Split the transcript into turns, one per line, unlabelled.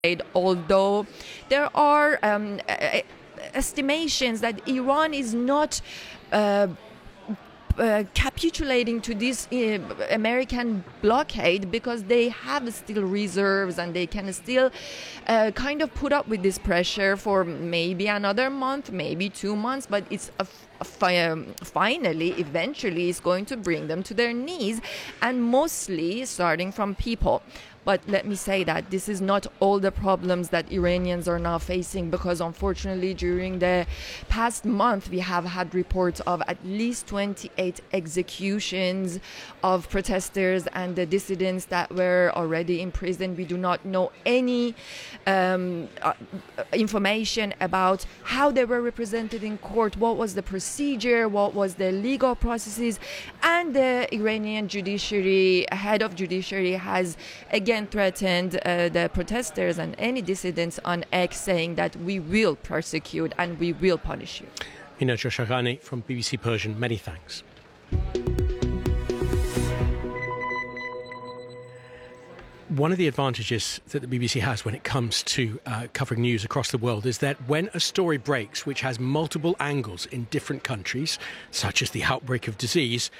Although there are estimations that Iran is not capitulating to this American blockade because they have still reserves and they can still kind of put up with this pressure for maybe another month, maybe 2 months, but it's eventually is going to bring them to their knees, and mostly starting from people. But let me say that this is not all the problems that Iranians are now facing, because unfortunately during the past month we have had reports of at least 28 executions of protesters and the dissidents that were already in prison. We do not know any information about how they were represented in court, what was the procedure, what was the legal processes, and the Iranian judiciary, head of judiciary, has again threatened the protesters and any dissidents on X, saying that we will persecute and we will punish you.
Mina Joshaghani from BBC Persian, many thanks. One of the advantages that the BBC has when it comes to covering news across the world is that when a story breaks which has multiple angles in different countries, such as the outbreak of disease,